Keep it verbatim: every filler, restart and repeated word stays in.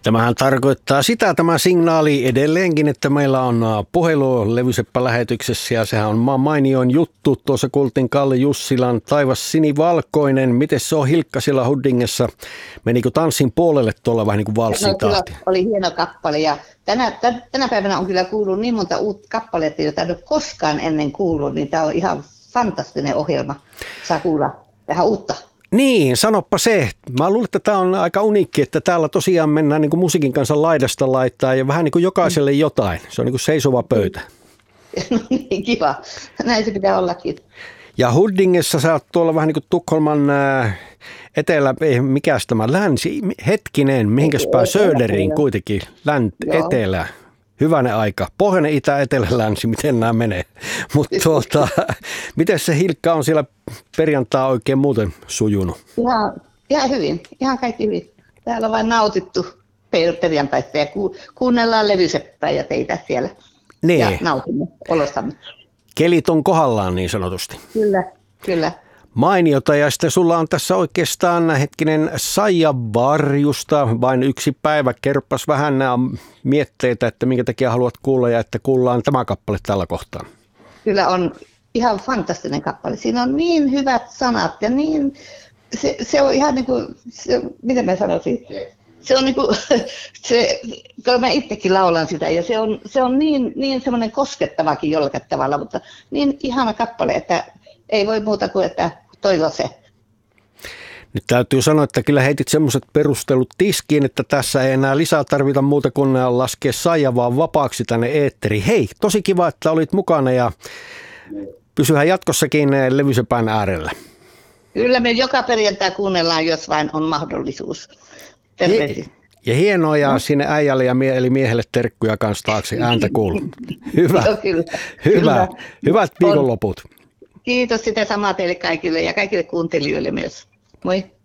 Tämähän tarkoittaa sitä tämä signaali edelleenkin, että meillä on puhelu Levyseppä lähetyksessä ja sehän on mainioin juttu. Tuossa kuultiin Kalle Jussilan Taivas sinivalkoinen. Miten se on Hilkka siellä Huddingessa? Menikö tanssin puolelle tuolla vähän niin kuin valssitahti? No, oli hieno kappale ja tänä, tänä päivänä on kyllä kuullut niin monta uutta kappaletta, jota en ole koskaan ennen kuullut, niin tämä on ihan fantastinen ohjelma. Saa kuulla vähän uutta. Niin, sanoppa se. Mä luulen, että tämä on aika uniikki, että täällä tosiaan mennään niin kuin musiikin kanssa laidasta laittaa ja vähän niin kuin jokaiselle jotain. Se on niin kuin seisova pöytä. No niin, kiva. Näin se pitää ollakin. Ja Huddingessa sä oot tuolla vähän niin kuin Tukholman äh, etelä, ei, mikäs tämä, länsi, hetkinen, mihinkäs päin Söderiin kuitenkin, länt, etelä. Hyvänen aika. Pohjoinen, itä, etelä, länsi, miten nämä menee. Mutta tuota, miten se Hilkka on siellä perjantaa oikein muuten sujunut? Ihan, ihan hyvin, ihan kaikki hyvin. Täällä on vain nautittu perjantaista ja ku, kuunnellaan Levyseppää ja teitä siellä. Nee. Ja nautimme olostamme. Kelit on kohdallaan niin sanotusti. Kyllä, kyllä. Mainiota ja sitten sulla on tässä oikeastaan hetkinen Saija Varjusta, vain yksi päivä. Kerropas vähän nämä mietteitä, että minkä takia haluat kuulla ja että kuullaan tämä kappale tällä kohtaa. Kyllä on ihan fantastinen kappale. Siinä on niin hyvät sanat ja niin, se, se on ihan niin kuin, se, miten mä sanoisin, se on niin kuin, se, kyllä mä itsekin laulan sitä ja se on, se on niin, niin semmoinen koskettavakin jollakin tavalla, mutta niin ihana kappale, että ei voi muuta kuin, että toivo se. Nyt täytyy sanoa, että kyllä heitit semmoiset perustelut tiskiin, että tässä ei enää lisää tarvita muuta kuin laskea Saija vaan vapaaksi tänne eetteriin. Hei, tosi kiva, että olit mukana ja pysyhän jatkossakin Levysepän äärellä. Kyllä me joka perjantai kuunnellaan, jos vain on mahdollisuus. Terveisiä. Ja hienoa ja sinne äijälle ja mie- eli miehelle terkkuja kanssa taakse ääntä kuuluu. Hyvä. Joo, kyllä. Hyvä. Kyllä. Hyvät viikonloput. Kiitos sitä samaa teille kaikille ja kaikille kuuntelijoille myös. Moi.